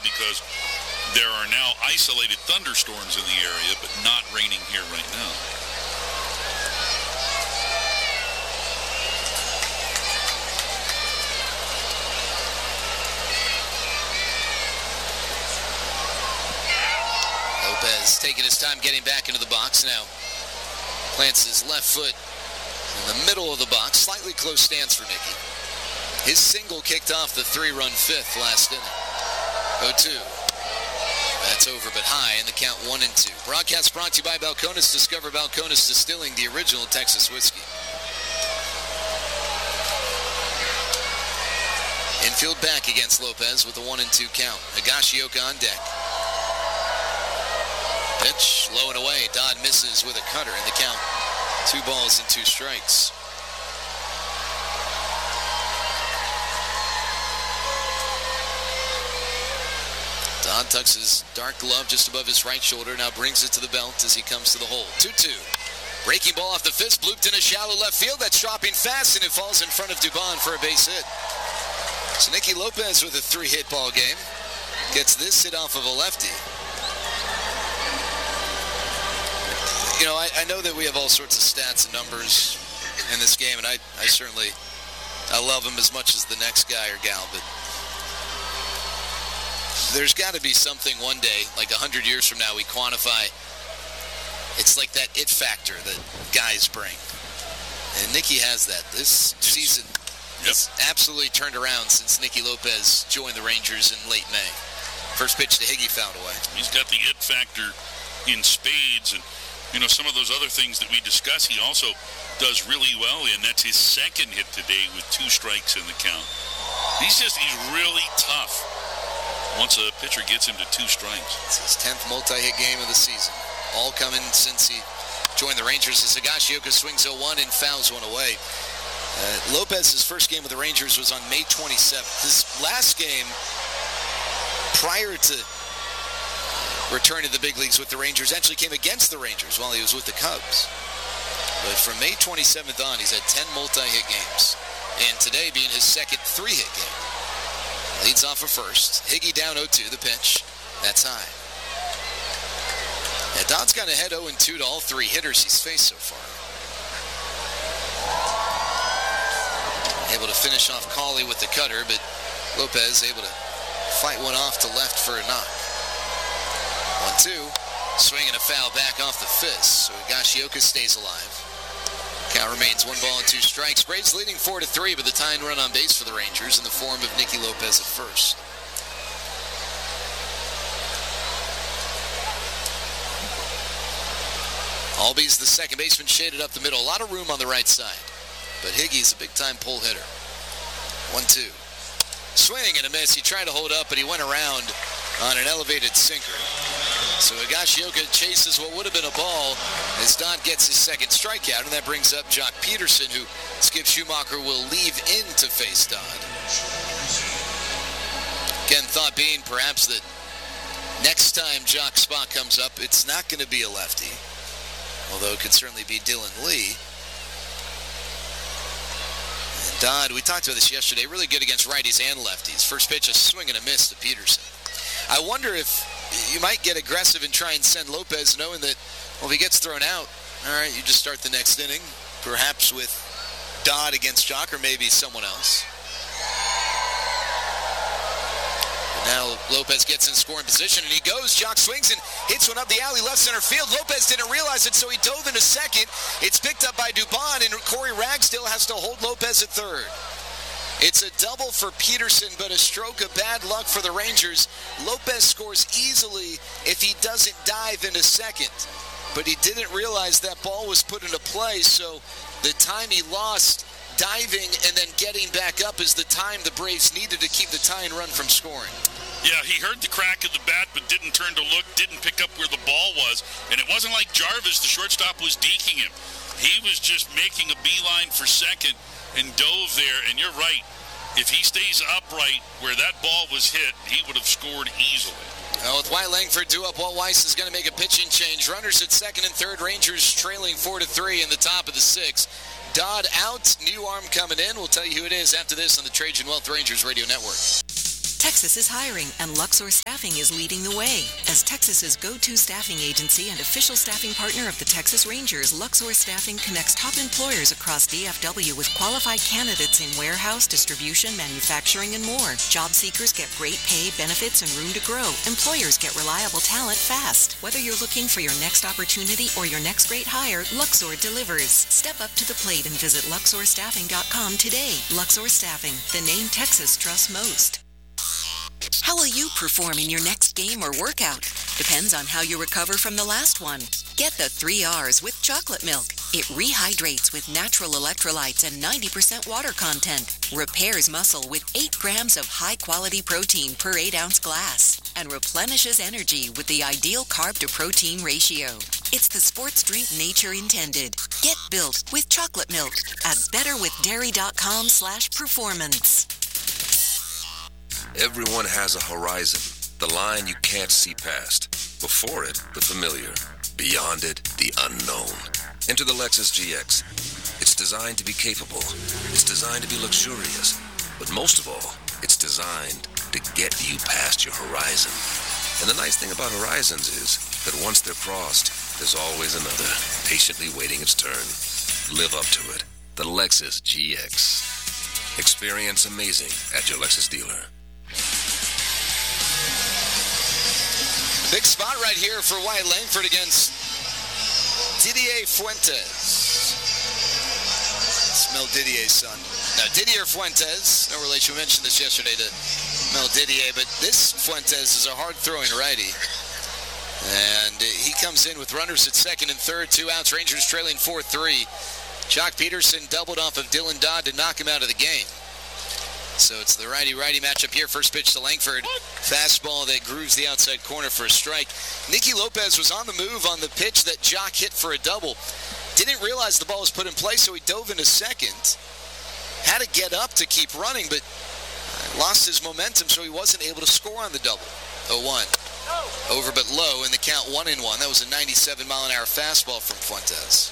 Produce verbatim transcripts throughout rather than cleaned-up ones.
because there are now isolated thunderstorms in the area, but not raining here right now. Lopez taking his time getting back into the box now. Plants his left foot in the middle of the box. Slightly close stance for Nicky. His single kicked off the three-run fifth last inning. oh two. That's over but high in the count one and two. Broadcast brought to you by Balcones. Discover Balcones Distilling, the original Texas whiskey. Infield back against Lopez with a one and two count. Higashioka on deck. Pitch low and away. Dodd misses with a cutter in the count. Two balls and two strikes. Dodd tucks his dark glove just above his right shoulder, now brings it to the belt as he comes to the hole. two two. Breaking ball off the fist, blooped in a shallow left field. That's dropping fast, and it falls in front of Dubon for a base hit. So Nicky Lopez with a three-hit ball game gets this hit off of a lefty. You know, I, I know that we have all sorts of stats and numbers in this game, and I, I certainly I love them as much as the next guy or gal, but there's got to be something one day, like one hundred years from now, we quantify. It's like that it factor that guys bring. And Nicky has that. This season yep. has absolutely turned around since Nicky Lopez joined the Rangers in late May. First pitch to Higgy fouled away. He's got the it factor in spades, and you know, some of those other things that we discuss, he also does really well in. That's his second hit today with two strikes in the count. He's just, he's really tough once a pitcher gets him to two strikes. It's his tenth multi-hit game of the season. All coming since he joined the Rangers as Higashioka swings oh one and fouls one away. Uh, Lopez's first game with the Rangers was on May twenty-seventh. His last game prior to returning to the big leagues with the Rangers actually came against the Rangers while he was with the Cubs. But from May twenty-seventh on, he's had ten multi-hit games, and today being his second three-hit game. Leads off of first. Higgy down oh two, the pitch. That's high. Yeah, Dodd's got ahead oh and two to all three hitters he's faced so far. Able to finish off Cawley with the cutter, but Lopez able to fight one off to left for a knock. one two. Swing and a foul back off the fist. So Higashioka stays alive. Count remains one ball and two strikes. Braves leading four to three, but the tying run on base for the Rangers in the form of Nicky Lopez at first. Albies, the second baseman, shaded up the middle. A lot of room on the right side. But Higgy's a big-time pull hitter. one two. Swing and a miss. He tried to hold up, but he went around on an elevated sinker. So Higashioka chases what would have been a ball as Dodd gets his second strikeout, and that brings up Jock Peterson, who Skip Schumacher will leave in to face Dodd. Again, thought being perhaps that next time Jock's spot comes up, it's not going to be a lefty, although it could certainly be Dylan Lee. And Dodd, we talked about this yesterday, really good against righties and lefties. First pitch, a swing and a miss to Peterson. I wonder if you might get aggressive and try and send Lopez, knowing that, well, if he gets thrown out, all right, you just start the next inning, perhaps with Dodd against Jock or maybe someone else. But now Lopez gets in scoring position, and he goes. Jock swings and hits one up the alley left center field. Lopez didn't realize it, so he dove into second. It's picked up by Dubon, and Corey Ragsdale has to hold Lopez at third. It's a double for Peterson, but a stroke of bad luck for the Rangers. Lopez scores easily if he doesn't dive into second. But he didn't realize that ball was put into play, so the time he lost diving and then getting back up is the time the Braves needed to keep the tying run from scoring. Yeah, he heard the crack of the bat, but didn't turn to look, didn't pick up where the ball was. And it wasn't like Jarvis, the shortstop, was deking him. He was just making a beeline for second and dove there, and you're right. If he stays upright where that ball was hit, he would have scored easily. Well, with Wyatt Langford due up, Walt Weiss is going to make a pitching change. Runners at second and third, Rangers trailing four to three in the top of the sixth. Dodd out, new arm coming in. We'll tell you who it is after this on the Trajan Wealth Rangers Radio Network. Texas is hiring, and Luxor Staffing is leading the way. As Texas's go-to staffing agency and official staffing partner of the Texas Rangers, Luxor Staffing connects top employers across D F W with qualified candidates in warehouse, distribution, manufacturing, and more. Job seekers get great pay, benefits, and room to grow. Employers get reliable talent fast. Whether you're looking for your next opportunity or your next great hire, Luxor delivers. Step up to the plate and visit luxor staffing dot com today. Luxor Staffing, the name Texas trusts most. How will you perform in your next game or workout? Depends on how you recover from the last one. Get the three R's with chocolate milk. It rehydrates with natural electrolytes and ninety percent water content. Repairs muscle with eight grams of high-quality protein per eight ounce glass. And replenishes energy with the ideal carb-to-protein ratio. It's the sports drink nature intended. Get built with chocolate milk at betterwithdairy.com slash performance. Everyone has a horizon, the line you can't see past. Before it, the familiar. Beyond it, the unknown. Enter the Lexus G X. It's designed to be capable. It's designed to be luxurious. But most of all, it's designed to get you past your horizon. And the nice thing about horizons is that once they're crossed, there's always another, patiently waiting its turn. Live up to it. The Lexus G X. Experience amazing at your Lexus dealer. Big spot right here for Wyatt Langford against Didier Fuentes. It's Mel Didier's son. Now, Didier Fuentes, no relation, we mentioned this yesterday to Mel Didier, but this Fuentes is a hard-throwing righty. And he comes in with runners at second and third, two outs, Rangers trailing four three. Jock Peterson doubled off of Dylan Dodd to knock him out of the game. So it's the righty-righty matchup here. First pitch to Langford. Fastball that grooves the outside corner for a strike. Nicky Lopez was on the move on the pitch that Jock hit for a double. Didn't realize the ball was put in play, so he dove into second. Had to get up to keep running, but lost his momentum, so he wasn't able to score on the double. oh one. Over but low in the count, one and one. That was a ninety-seven mile an hour fastball from Fuentes.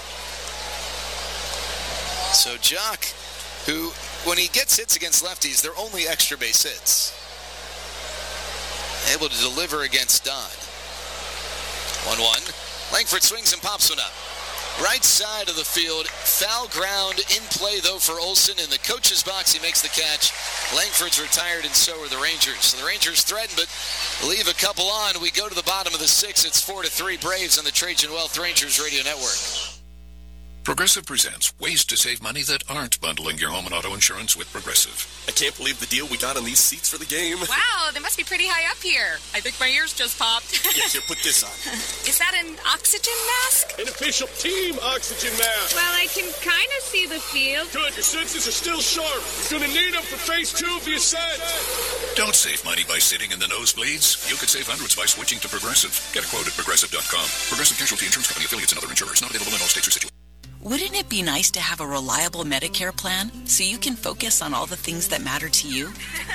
So Jock, who, when he gets hits against lefties, they're only extra base hits. Able to deliver against Dodd. one one. Langford swings and pops one up. Right side of the field. Foul ground in play, though, for Olsen. In the coach's box, he makes the catch. Langford's retired, and so are the Rangers. So the Rangers threaten, but leave a couple on. We go to the bottom of the sixth. It's four to three Braves on the Trajan Wealth Rangers Radio Network. Progressive presents ways to save money that aren't bundling your home and auto insurance with Progressive. I can't believe the deal we got on these seats for the game. Wow, they must be pretty high up here. I think my ears just popped. Yeah, here, put this on. Is that an oxygen mask? An official team oxygen mask. Well, I can kind of see the field. Good, your senses are still sharp. You're going to need them for phase two of the ascent. Don't save money by sitting in the nosebleeds. You could save hundreds by switching to Progressive. Get a quote at progressive dot com. Progressive Casualty Insurance Company, affiliates, and other insurers. Not available in all states or situations. Wouldn't it be nice to have a reliable Medicare plan so you can focus on all the things that matter to you?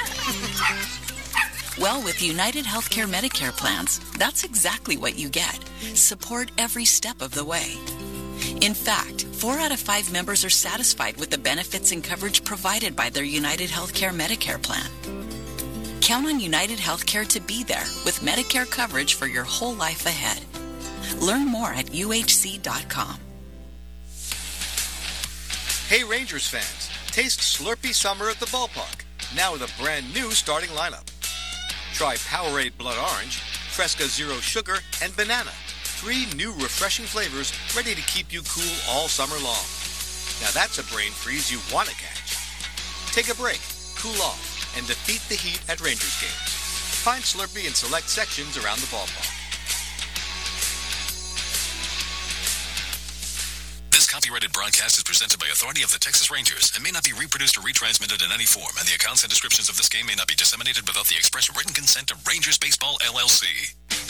Well, with United Healthcare Medicare plans, that's exactly what you get. Support every step of the way. In fact, four out of five members are satisfied with the benefits and coverage provided by their United Healthcare Medicare plan. Count on United Healthcare to be there with Medicare coverage for your whole life ahead. Learn more at U H C dot com. Hey Rangers fans, taste Slurpee Summer at the ballpark, now with a brand new starting lineup. Try Powerade Blood Orange, Fresca Zero Sugar, and Banana. Three new refreshing flavors ready to keep you cool all summer long. Now that's a brain freeze you want to catch. Take a break, cool off, and defeat the heat at Rangers games. Find Slurpee in select sections around the ballpark. This copyrighted broadcast is presented by authority of the Texas Rangers and may not be reproduced or retransmitted in any form, and the accounts and descriptions of this game may not be disseminated without the express written consent of Rangers Baseball, L L C.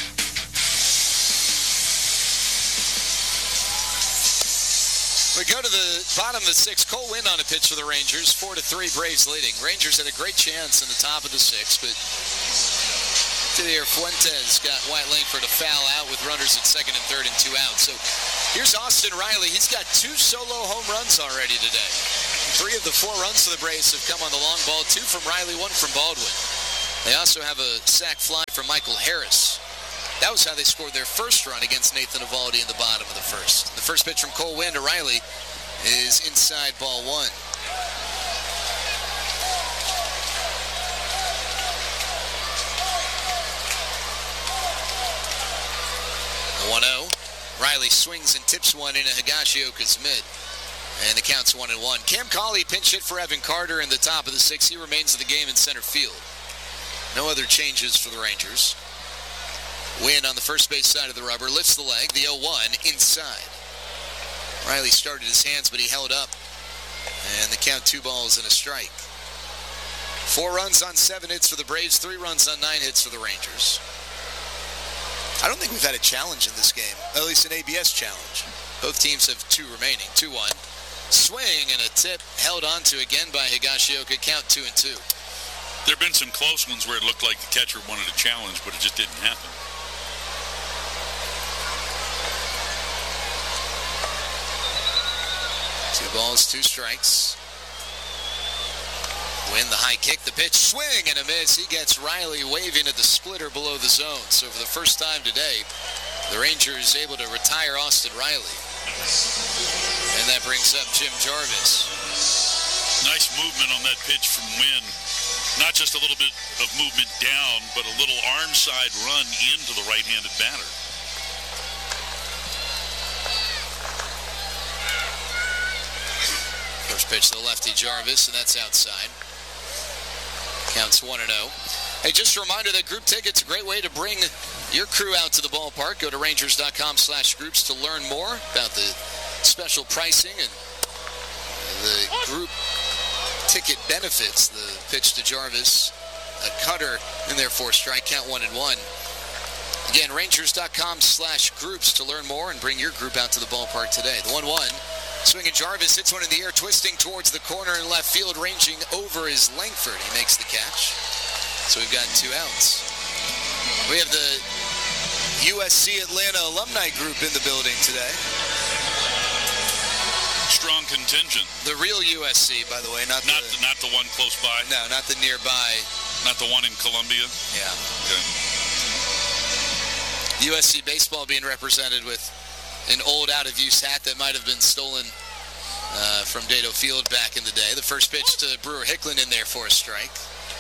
We go to the bottom of the sixth. Cole Winn on a pitch for the Rangers. Four to three, Braves leading. Rangers had a great chance in the top of the sixth, but Didier Fuentes got Wyatt Langford a foul out with runners at second and third and two outs. So here's Austin Riley. He's got two solo home runs already today. Three of the four runs for the Braves have come on the long ball. Two from Riley, one from Baldwin. They also have a sac fly from Michael Harris. That was how they scored their first run against Nathan Eovaldi in the bottom of the first. The first pitch from Cole Winn to Riley is inside, ball one. one oh. Riley swings and tips one into Higashioka's mid. And the count's one and one. Cam Cauley pinch hit for Evan Carter in the top of the sixth. He remains in the game in center field. No other changes for the Rangers. Winn on the first base side of the rubber, lifts the leg, the oh one inside. Riley started his hands, but he held up. And the count, two balls and a strike. Four runs on seven hits for the Braves, three runs on nine hits for the Rangers. I don't think we've had a challenge in this game, at least an A B S challenge. Both teams have two remaining, two one. Swing and a tip held on to again by Higashioka, count two and two. There have been some close ones where it looked like the catcher wanted a challenge, but it just didn't happen. Two balls, two strikes. Winn the high kick, the pitch, swing and a miss. He gets Riley waving at the splitter below the zone. So for the first time today, the Rangers able to retire Austin Riley. And that brings up Jim Jarvis. Nice movement on that pitch from Winn. Not just a little bit of movement down, but a little arm side run into the right-handed batter. First pitch to the lefty Jarvis, and that's outside. Counts one and oh. Hey, just a reminder that group tickets, a great way to bring your crew out to the ballpark. Go to Rangers.com slash groups to learn more about the special pricing and the group ticket benefits. The pitch to Jarvis, a cutter in there for a strike, count one and one. Again, Rangers.com slash groups to learn more and bring your group out to the ballpark today. The one one. Swinging Jarvis hits one in the air, twisting towards the corner in left field, ranging over is Langford. He makes the catch. So we've got two outs. We have the U S C Atlanta alumni group in the building today. Strong contingent. The real U S C, by the way, not, not the, the not the one close by. No, not the nearby. Not the one in Columbia. Yeah. Okay. U S C baseball being represented with an old out-of-use hat that might have been stolen uh, from Dato Field back in the day. The first pitch to Brewer Hicklin in there for a strike.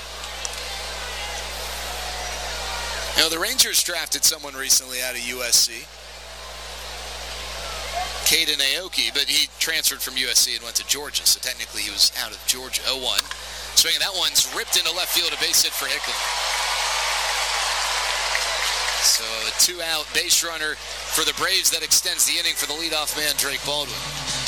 You know, the Rangers drafted someone recently out of U S C. Caden Aoki, but he transferred from U S C and went to Georgia, so technically he was out of Georgia. oh one. Swinging, that one's ripped into left field, a base hit for Hicklin. So a two-out base runner for the Braves that extends the inning for the leadoff man, Drake Baldwin.